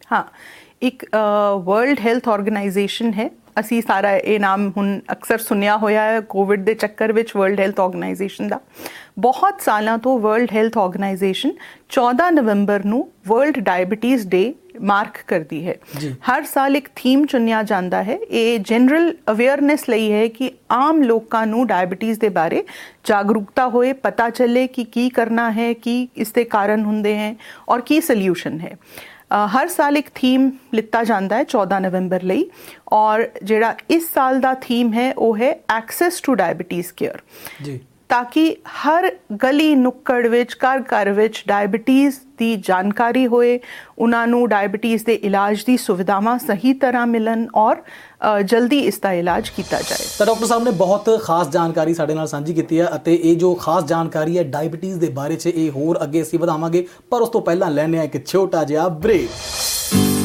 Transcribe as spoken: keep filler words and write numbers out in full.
हाँ, एक world health organisation ਹੈ। ਅਸੀਂ ਸਾਰਾ ਇਹ ਨਾਮ ਹੁਣ ਅਕਸਰ ਸੁਣਿਆ ਹੋਇਆ ਹੈ ਕੋਵਿਡ ਦੇ ਚੱਕਰ ਵਿੱਚ। ਵਰਲਡ ਹੈਲਥ ਆਰਗੇਨਾਈਜੇਸ਼ਨ ਦਾ ਬਹੁਤ ਸਾਲਾਂ ਤੋਂ ਵਰਲਡ ਹੈਲਥ ਆਰਗੇਨਾਈਜੇਸ਼ਨ ਚੌਦਾਂ ਨਵੰਬਰ ਨੂੰ ਵਰਲਡ ਡਾਇਬਟੀਜ਼ ਡੇ ਮਾਰਕ ਕਰਦੀ ਹੈ। ਹਰ ਸਾਲ ਇੱਕ ਥੀਮ ਚੁਣਿਆ ਜਾਂਦਾ ਹੈ। ਇਹ ਜਨਰਲ ਅਵੇਅਰਨੈਸ ਲਈ ਹੈ ਕਿ ਆਮ ਲੋਕਾਂ ਨੂੰ ਡਾਇਬਟੀਜ਼ ਦੇ ਬਾਰੇ ਜਾਗਰੂਕਤਾ ਹੋਏ, ਪਤਾ ਚੱਲੇ ਕਿ ਕੀ ਕਰਨਾ ਹੈ, ਕੀ ਇਸ ਦੇ ਕਾਰਨ ਹੁੰਦੇ ਹੈ ਔਰ ਕੀ ਸੋਲਿਊਸ਼ਨ ਹੈ। ਹਰ ਸਾਲ ਇੱਕ ਥੀਮ ਲਿੱਤਾ ਜਾਂਦਾ ਹੈ ਚੌਦਾਂ ਨਵੰਬਰ ਲਈ, ਔਰ ਜਿਹੜਾ ਇਸ ਸਾਲ ਦਾ ਥੀਮ ਹੈ ਉਹ ਹੈ ਐਕਸੈਸ ਟੂ ਡਾਇਬਟੀਜ਼ ਕੇਅਰ, ਤਾਂ ਕਿ ਹਰ ਗਲੀ ਨੁੱਕੜ ਵਿੱਚ, ਘਰ ਘਰ ਵਿੱਚ ਡਾਇਬਟੀਜ਼ ਦੀ ਜਾਣਕਾਰੀ ਹੋਏ, ਉਹਨਾਂ ਨੂੰ ਡਾਇਬਟੀਜ਼ ਦੇ ਇਲਾਜ ਦੀ ਸੁਵਿਧਾਵਾਂ ਸਹੀ ਤਰ੍ਹਾਂ ਮਿਲਣ ਔਰ ਜਲਦੀ ਇਸ ਦਾ ਇਲਾਜ ਕੀਤਾ ਜਾਏ। ਤਾਂ ਡਾਕਟਰ ਸਾਹਿਬ ਨੇ ਬਹੁਤ ਖਾਸ ਜਾਣਕਾਰੀ ਸਾਡੇ ਨਾਲ ਸਾਂਝੀ ਕੀਤੀ ਹੈ, ਅਤੇ ਇਹ ਜੋ ਖਾਸ ਜਾਣਕਾਰੀ ਹੈ ਡਾਇਬਟੀਜ਼ ਦੇ ਬਾਰੇ 'ਚ ਇਹ ਹੋਰ ਅੱਗੇ ਅਸੀਂ ਵਧਾਵਾਂਗੇ, ਪਰ ਉਸ ਤੋਂ ਪਹਿਲਾਂ ਲੈਂਦੇ ਹਾਂ ਇੱਕ ਛੋਟਾ ਜਿਹਾ ਬ੍ਰੇਕ।